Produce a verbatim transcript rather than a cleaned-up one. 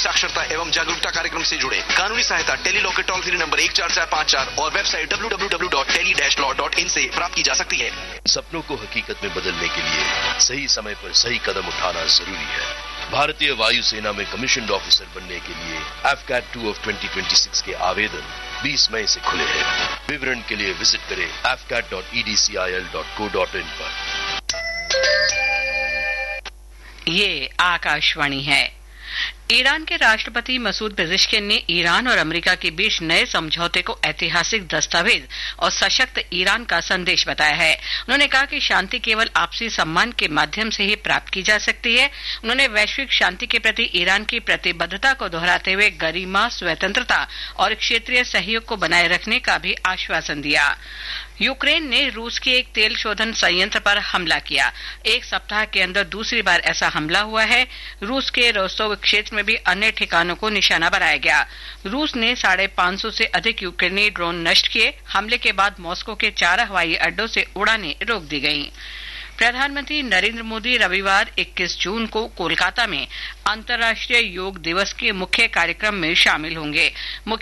साक्षरता एवं जागरूकता कार्यक्रम से जुड़े। कानूनी सहायता टेली लॉ के टोल फ्री नंबर एक चार चार पाँच चार और website W W W dot tele dash law dot in से प्राप्त की जा सकती है। सपनों को हकीकत में बदलने के लिए सही समय पर सही कदम उठाना जरूरी है। भारतीय वायुसेना में कमीशन्ड ऑफिसर बनने के लिए F cat two of twenty twenty six के आवेदन बीस मई से खुले हैं। विवरण के लिए विजिट करें F cat dot E D C I L dot co dot in पर। ये आकाशवाणी है। ईरान के राष्ट्रपति मसूद पेजेश्किन ने ईरान और अमेरिका के बीच नए समझौते को ऐतिहासिक दस्तावेज और सशक्त ईरान का संदेश बताया है। उन्होंने कहा कि शांति केवल आपसी सम्मान के माध्यम से ही प्राप्त की जा सकती है। उन्होंने वैश्विक शांति के प्रति ईरान की प्रतिबद्धता को दोहराते हुए गरिमा, स्वतंत्रता और क्षेत्रीय सहयोग को बनाए रखने का भी आश्वासन दिया। यूक्रेन ने रूस के एक तेल शोधन संयंत्र पर हमला किया। एक सप्ताह के अंदर दूसरी बार ऐसा हमला हुआ है। रूस के रोस्तोव क्षेत्र में भी अन्य ठिकानों को निशाना बनाया गया। रूस ने साढ़े पांच सौ से अधिक यूक्रेनी ड्रोन नष्ट किए। हमले के बाद मॉस्को के चार हवाई अड्डों से उड़ानें रोक दी गईं। प्रधानमंत्री नरेंद्र मोदी रविवार इक्कीस जून को कोलकाता में अंतर्राष्ट्रीय योग दिवस के मुख्य कार्यक्रम में शामिल होंगे। मुख्य